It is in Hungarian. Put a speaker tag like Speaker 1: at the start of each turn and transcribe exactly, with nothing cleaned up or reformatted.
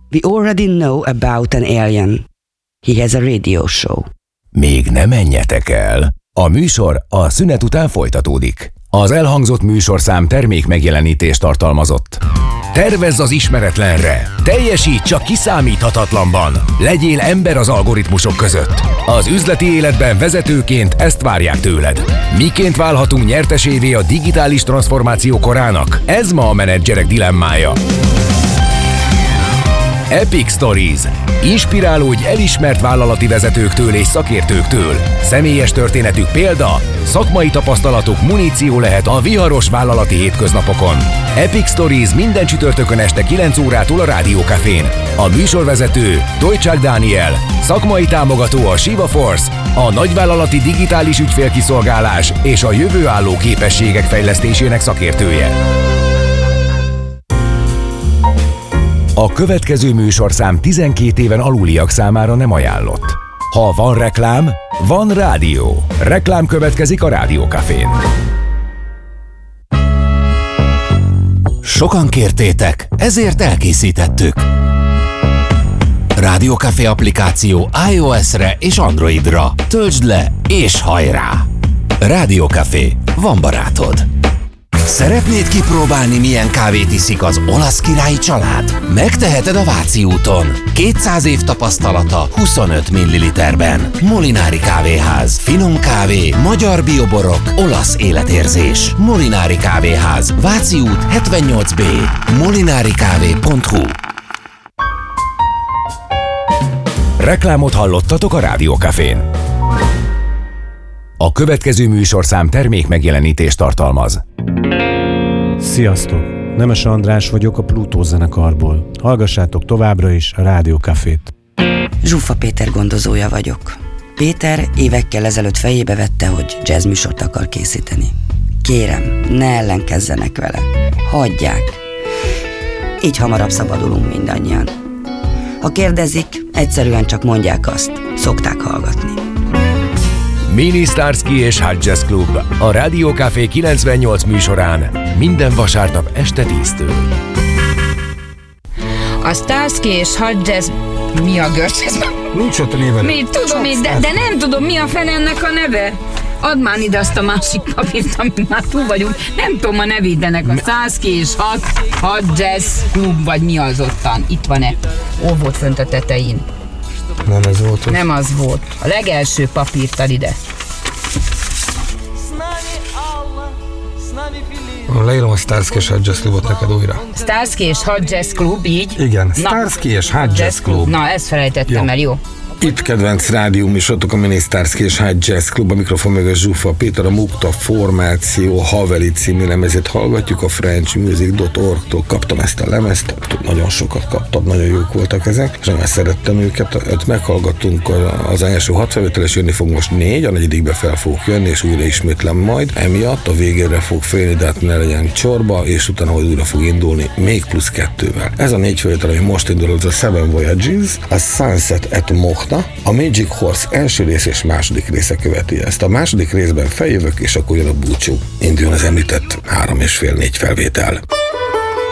Speaker 1: We already know about an alien. He has a radio show.
Speaker 2: Még ne menjetek el! A műsor a szünet után folytatódik. Az elhangzott műsorszám termék megjelenítést tartalmazott. Tervezz az ismeretlenre! Teljesíts a kiszámíthatatlanban! Legyél ember az algoritmusok között! Az üzleti életben vezetőként ezt várják tőled. Miként válhatunk nyertesévé a digitális transformáció korának? Ez ma a menedzserek dilemmája. Epic Stories. Inspirálódj elismert vállalati vezetőktől és szakértőktől. Személyes történetük példa, szakmai tapasztalatuk muníció lehet a viharos vállalati hétköznapokon. Epic Stories minden csütörtökön este kilenc órától a Rádió Cafén. A műsorvezető Dojcsák Dániel, szakmai támogató a Shiva Force, a nagyvállalati digitális ügyfélkiszolgálás és a jövőálló képességek fejlesztésének szakértője. A következő műsorszám tizenkét éven aluliak számára nem ajánlott. Ha van reklám, van rádió. Reklám következik a Rádió Cafén.
Speaker 3: Sokan kértétek, ezért elkészítettük. Rádió Café applikáció iOS-re és Androidra. Töltsd le és hajrá! Rádió Café, van barátod. Szeretnéd kipróbálni, milyen kávét iszik az olasz királyi család? Megteheted a Váci úton. kétszáz év tapasztalata huszonöt milliliterben. Molinári Kávéház. Finom kávé, magyar bioborok, olasz életérzés. Molinári Kávéház. Váci út hetvennyolc B. molinari kávé pont hu.
Speaker 2: Reklámot hallottatok a Rádió Cafén. A következő műsorszám termék megjelenítést tartalmaz.
Speaker 4: Sziasztok! Nemes András vagyok a Plutó zenekarból. Hallgassátok továbbra is a Rádió Cafét.
Speaker 1: Zsuffa Péter gondozója vagyok. Péter évekkel ezelőtt fejébe vette, hogy jazzműsort akar készíteni. Kérem, ne ellenkezzenek vele. Hagyják. Így hamarabb szabadulunk mindannyian. Ha kérdezik, egyszerűen csak mondják azt. Szokták hallgatni.
Speaker 2: Mini Starsky és Hot Jazz Club a Rádió Café kilencvennyolc műsorán minden vasárnap este tíztől.
Speaker 5: A Starsky és Hot Jazz... Mi a görcs ez?
Speaker 6: Nincs ott a néve.
Speaker 5: Mi, tudom, mi, de, de nem tudom, mi a fene ennek a neve? Add már ide azt a másik papírt, amit már túl vagyunk. Nem tudom a nevét ennek. A Starsky és Hot, Hot Jazz Club, vagy mi az ottan. Itt van-e? Ó, volt fönt a tetején.
Speaker 6: Nem ez volt. Az.
Speaker 5: Nem az volt. A legelső papírt ad ide.
Speaker 6: Leírom a Starsky és Hot Jazz Clubot neked újra.
Speaker 5: Starsky és Hot Jazz Club, így?
Speaker 6: Igen, Starsky és Hot Jazz Club.
Speaker 5: Na, ezt felejtettem
Speaker 6: jó.
Speaker 5: el, jó?
Speaker 6: Itt kedvenc rádió műsorotok a Mini Starsky és Hot Jazz Club, a mikrofon mögött Zsuffa Péter, a Mukta formáció Haveli című lemezét hallgatjuk, a french music dot org-tól kaptam ezt a lemezt, nagyon sokat kaptam, nagyon jók voltak ezek, és nagyon szerettem őket, öt meghallgattunk az első hat felvételes, jönni fog most négy, a negyedikbe fel fogok jönni, és újra ismétlem majd, emiatt a végére fog félni, de hát ne legyen csorba, és utána hogy újra fog indulni, még plusz kettővel. Ez a négy felvétel, ami most indul, az a Seven Voyages, a Sunset at Mohna, a Magic Horse első rész és második része követi ezt. A második részben feljövök, és akkor jön a búcsú. Induljon az említett három és fél négy felvétel.